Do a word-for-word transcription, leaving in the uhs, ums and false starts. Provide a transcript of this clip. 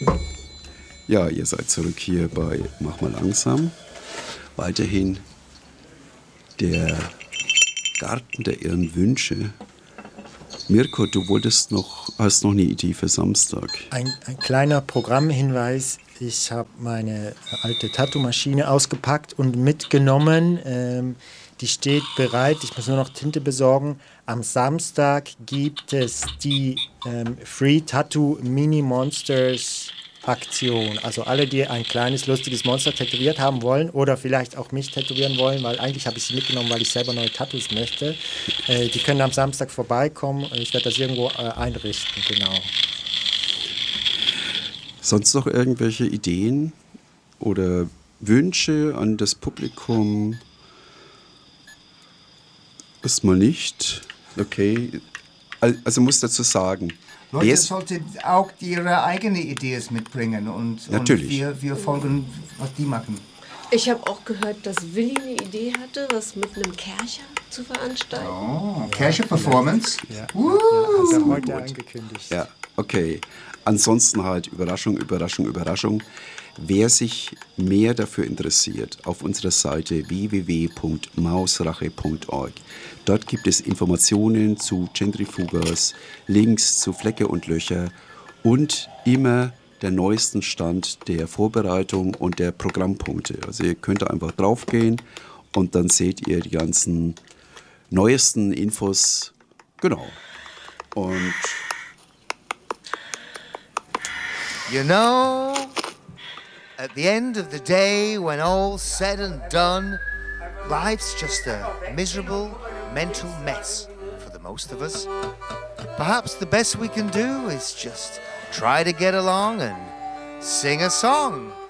Ja, ihr seid zurück hier bei Mach mal langsam. Weiterhin der Garten der irren Wünsche. Mirko, du wolltest noch, hast noch eine Idee für Samstag. Ein, ein kleiner Programmhinweis. Ich habe meine alte Tattoo-Maschine ausgepackt und mitgenommen. Ähm, die steht bereit. Ich muss nur noch Tinte besorgen. Am Samstag gibt es die ähm, Free Tattoo Mini Monsters Aktion. Also alle, die ein kleines, lustiges Monster tätowiert haben wollen oder vielleicht auch mich tätowieren wollen, weil eigentlich habe ich sie mitgenommen, weil ich selber neue Tattoos möchte. Äh, die können am Samstag vorbeikommen. Ich werde das irgendwo äh, einrichten, genau. Sonst noch irgendwelche Ideen oder Wünsche an das Publikum? Erstmal nicht. Okay. Also muss dazu sagen, Leute sollten auch ihre eigene Ideen mitbringen und, Natürlich. und wir, wir folgen, was die machen. Ich habe auch gehört, dass Willi eine Idee hatte, was mit einem Kercher zu veranstalten. Oh, Kercher-Performance? Ja, uh. ja, hat er heute angekündigt. Ja, okay. Ansonsten halt Überraschung, Überraschung, Überraschung. Wer sich mehr dafür interessiert, auf unserer Seite w w w punkt mausrache punkt org. Dort gibt es Informationen zu Zentrifugas, Links zu Flecke und Löcher und immer der neuesten Stand der Vorbereitung und der Programmpunkte. Also ihr könnt da einfach draufgehen und dann seht ihr die ganzen neuesten Infos. Genau. Und You know, at the end of the day, when all's said and done, life's just a miserable mental mess for the most of us. Perhaps the best we can do is just try to get along and sing a song.